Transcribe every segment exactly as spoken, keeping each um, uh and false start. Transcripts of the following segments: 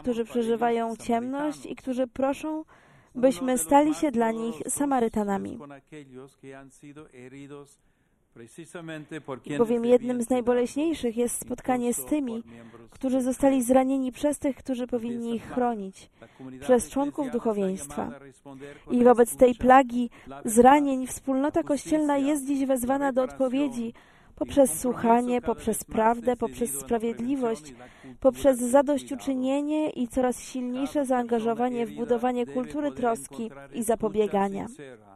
którzy przeżywają ciemność i którzy proszą, byśmy stali się dla nich Samarytanami. Bowiem jednym z najboleśniejszych jest spotkanie z tymi, którzy zostali zranieni przez tych, którzy powinni ich chronić, przez członków duchowieństwa. I wobec tej plagi zranień wspólnota kościelna jest dziś wezwana do odpowiedzi poprzez słuchanie, poprzez prawdę, poprzez sprawiedliwość, poprzez zadośćuczynienie i coraz silniejsze zaangażowanie w budowanie kultury troski i zapobiegania.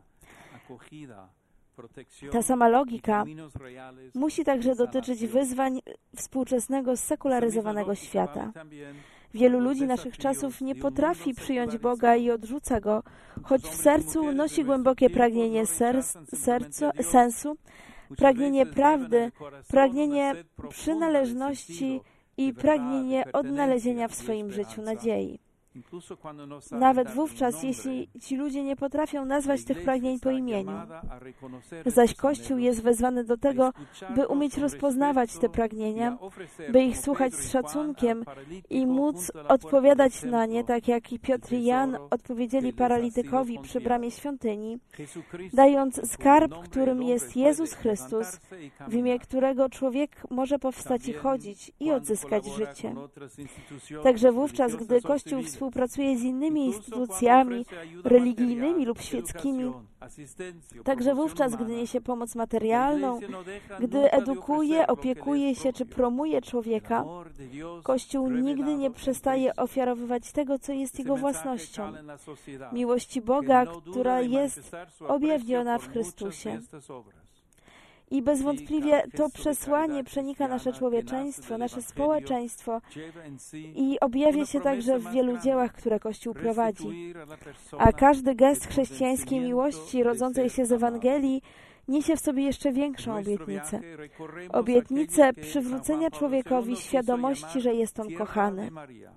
Ta sama logika musi także dotyczyć wyzwań współczesnego sekularyzowanego świata. Wielu ludzi naszych czasów nie potrafi przyjąć Boga i odrzuca Go, choć w sercu nosi głębokie pragnienie ser- serco, sensu, pragnienie prawdy, pragnienie przynależności i pragnienie odnalezienia w swoim życiu nadziei. Nawet wówczas, jeśli ci ludzie nie potrafią nazwać tych pragnień po imieniu. Zaś Kościół jest wezwany do tego, by umieć rozpoznawać te pragnienia, by ich słuchać z szacunkiem i móc odpowiadać na nie, tak jak i Piotr i Jan odpowiedzieli paralitykowi przy bramie świątyni, dając skarb, którym jest Jezus Chrystus, w imię którego człowiek może powstać i chodzić i odzyskać życie. Także wówczas, gdy Kościół współpracuje z innymi instytucjami religijnymi lub świeckimi, także wówczas, gdy niesie pomoc materialną, gdy edukuje, opiekuje się czy promuje człowieka, Kościół nigdy nie przestaje ofiarowywać tego, co jest jego własnością, miłości Boga, która jest objawiona w Chrystusie. I bezwątpliwie to przesłanie przenika nasze człowieczeństwo, nasze społeczeństwo i objawia się także w wielu dziełach, które Kościół prowadzi. A każdy gest chrześcijańskiej miłości rodzącej się z Ewangelii niesie w sobie jeszcze większą obietnicę. Obietnicę przywrócenia człowiekowi świadomości, że jest on kochany.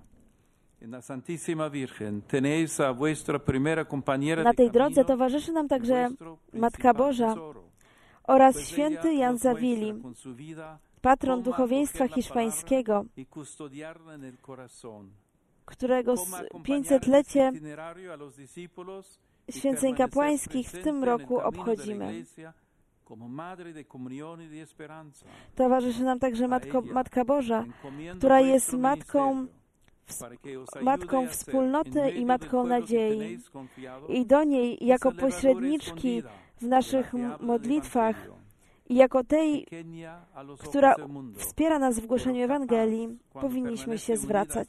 Na tej drodze towarzyszy nam także Matka Boża oraz święty Jan Zawili, patron duchowieństwa hiszpańskiego, którego pięćsetlecie święceń kapłańskich w tym roku obchodzimy. Towarzyszy nam także Matko, Matka Boża, która jest matką, matką wspólnoty i matką nadziei. I do niej jako pośredniczki w naszych modlitwach i jako tej, która wspiera nas w głoszeniu Ewangelii, powinniśmy się zwracać.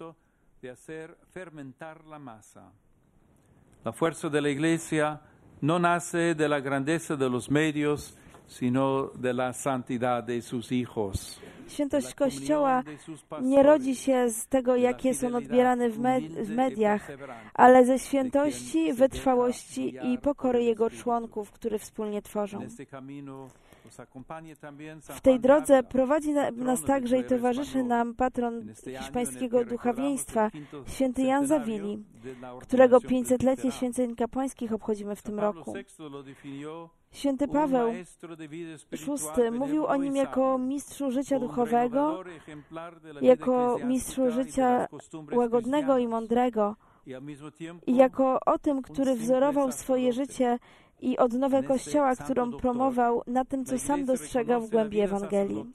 La fuerza de la Iglesia no nace de la grandeza de los medios, sino de la santidad de sus hijos. Świętość Kościoła nie rodzi się z tego, jak jest on odbierany w, med w mediach, ale ze świętości, wytrwałości i pokory Jego członków, które wspólnie tworzą. W tej drodze prowadzi nas także i towarzyszy nam patron hiszpańskiego duchowieństwa, święty Jan Zawili, którego pięćsetlecie święceń kapłańskich obchodzimy w tym roku. Święty Paweł szósty mówił o nim jako mistrzu życia duchowego, jako mistrzu życia łagodnego i mądrego i jako o tym, który wzorował swoje życie i odnowę Kościoła, którą promował na tym, co sam dostrzegał w głębi Ewangelii.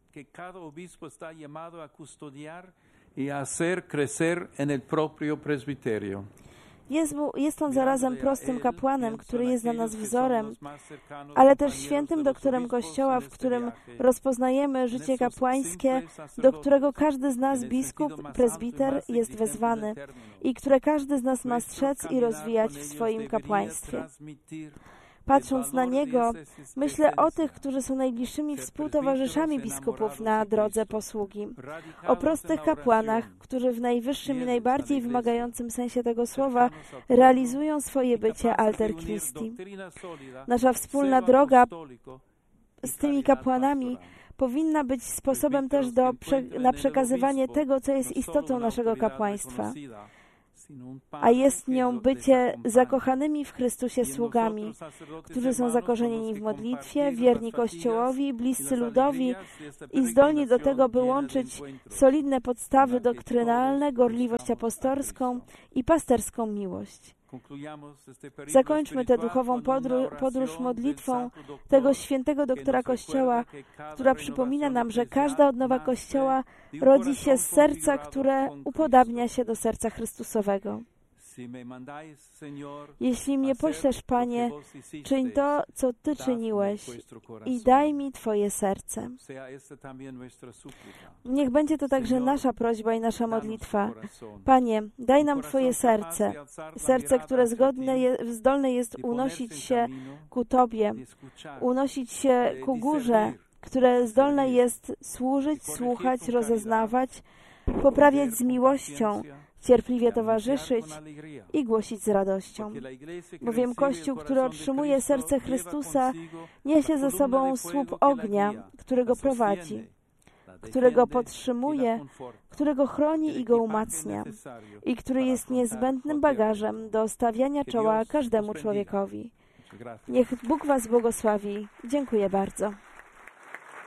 Jest, mu, jest on zarazem prostym kapłanem, który jest dla nas wzorem, ale też świętym doktorem Kościoła, w którym rozpoznajemy życie kapłańskie, do którego każdy z nas, biskup, prezbiter, jest wezwany i które każdy z nas ma strzec i rozwijać w swoim kapłaństwie. Patrząc na niego, myślę o tych, którzy są najbliższymi współtowarzyszami biskupów na drodze posługi, o prostych kapłanach, którzy w najwyższym i najbardziej wymagającym sensie tego słowa realizują swoje bycie alter Christi. Nasza wspólna droga z tymi kapłanami powinna być sposobem też do prze na przekazywanie tego, co jest istotą naszego kapłaństwa. a jest nią bycie zakochanymi w Chrystusie sługami, którzy są zakorzenieni w modlitwie, wierni Kościołowi, bliscy ludowi i zdolni do tego, by łączyć solidne podstawy doktrynalne, gorliwość apostolską i pasterską miłość. Zakończmy tę duchową podróż, podróż modlitwą tego świętego doktora Kościoła, która przypomina nam, że każda odnowa Kościoła rodzi się z serca, które upodabnia się do serca Chrystusowego. Jeśli mnie poślesz, Panie, czyń to, co Ty czyniłeś i daj mi Twoje serce. Niech będzie to także nasza prośba i nasza modlitwa. Panie, daj nam Twoje serce, serce, które zgodne je, zdolne jest unosić się ku Tobie, unosić się ku górze, które zdolne jest służyć, słuchać, rozeznawać, poprawiać z miłością, cierpliwie towarzyszyć i głosić z radością. Bowiem Kościół, który otrzymuje serce Chrystusa, niesie ze sobą słup ognia, który go prowadzi, który go podtrzymuje, który go chroni i go umacnia i który jest niezbędnym bagażem do stawiania czoła każdemu człowiekowi. Niech Bóg Was błogosławi. Dziękuję bardzo.